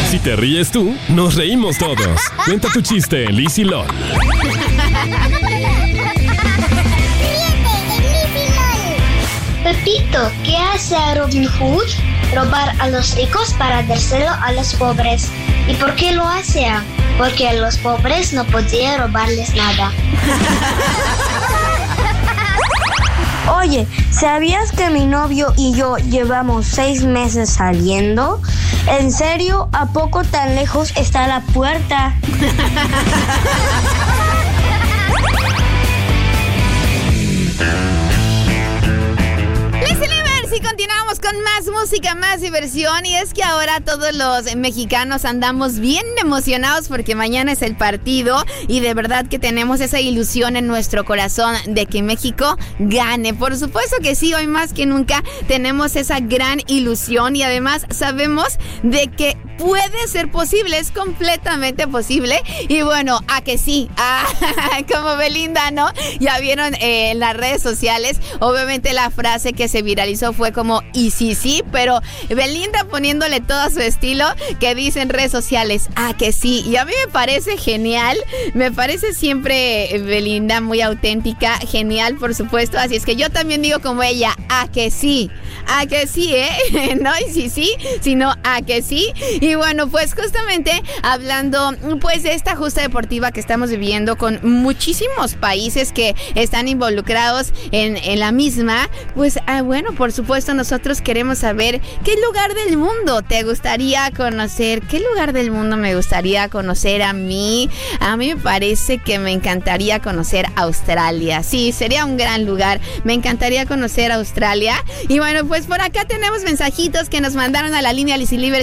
Si te ríes tú, nos reímos todos. Cuenta tu chiste en Liz y LOL. Pepito, ¿qué hace Robin Hood? Robar a los ricos para dárselo a los pobres. ¿Y por qué lo hace? Porque a los pobres no podía robarles nada. Oye, ¿sabías que mi novio y yo llevamos 6 meses saliendo? ¿En serio? ¿A poco tan lejos está la puerta? Y continuamos con más música, más diversión. Y es que ahora todos los mexicanos andamos bien emocionados porque mañana es el partido. Y de verdad que tenemos esa ilusión en nuestro corazón de que México gane. Por supuesto que sí, hoy más que nunca tenemos esa gran ilusión. Y además sabemos de que puede ser posible, es completamente posible. Y bueno, a que sí, como Belinda, ¿no? Ya vieron en las redes sociales, obviamente la frase que se viralizó fue como, y sí, pero Belinda poniéndole todo su estilo que dice en redes sociales, a que sí. Y a mí me parece genial, me parece siempre Belinda muy auténtica, genial, por supuesto. Así es que yo también digo como ella, a que sí, no, y sí, sino a que sí. Y bueno, pues justamente hablando pues de esta justa deportiva que estamos viviendo con muchísimos países que están involucrados en la misma, pues bueno, por supuesto nosotros queremos saber qué lugar del mundo te gustaría conocer, qué lugar del mundo me gustaría conocer a mí. A mí me parece que me encantaría conocer Australia, sí, sería un gran lugar, me encantaría conocer Australia. Y bueno, pues por acá tenemos mensajitos que nos mandaron a la línea Liziliber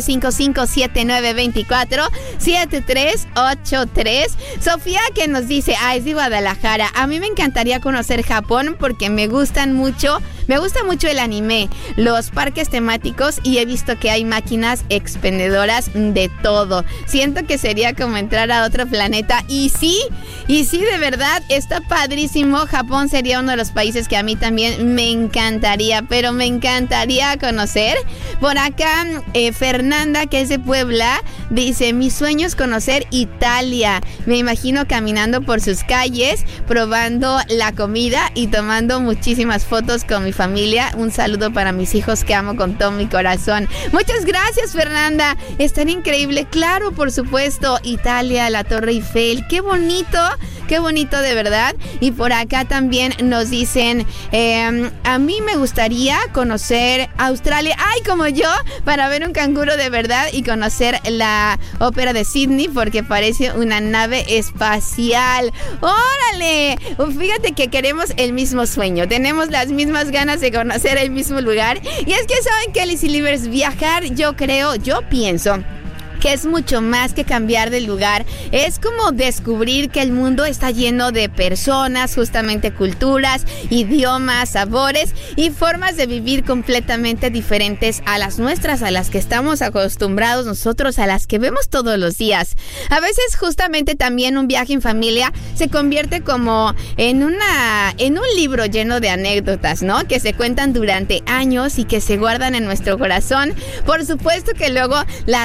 5579247383. Sofía que nos dice, es de Guadalajara, a mí me encantaría conocer Japón porque me gusta mucho el anime, los parques temáticos y he visto que hay máquinas expendedoras de todo. Siento que sería como entrar a otro planeta y sí, de verdad, está padrísimo. Japón sería uno de los países que a mí también me encantaría, pero me encantaría conocer. Por acá, Fernanda, que es de Puebla, dice, mi sueño es conocer Italia. Me imagino caminando por sus calles, probando la comida y tomando muchísimas fotos con mi familia. Un saludo para mis hijos que amo con todo mi corazón. Muchas gracias, Fernanda. Estaría increíble. Claro, por supuesto, Italia, la Torre Eiffel. Qué bonito de verdad. Y por acá también nos dicen, a mí me gustaría conocer Australia, como yo, para ver un canguro de verdad y conocer la ópera de Sydney porque parece una nave espacial. ¡Órale! Fíjate que queremos el mismo sueño, tenemos las mismas ganas de conocer el mismo lugar. Y es que saben que Lizilivers, viajar, yo pienso que es mucho más que cambiar de lugar, es como descubrir que el mundo está lleno de personas, justamente culturas, idiomas, sabores y formas de vivir completamente diferentes a las nuestras, a las que estamos acostumbrados nosotros, a las que vemos todos los días. A veces justamente también un viaje en familia se convierte como en un libro lleno de anécdotas, ¿no? Que se cuentan durante años y que se guardan en nuestro corazón. Por supuesto que luego la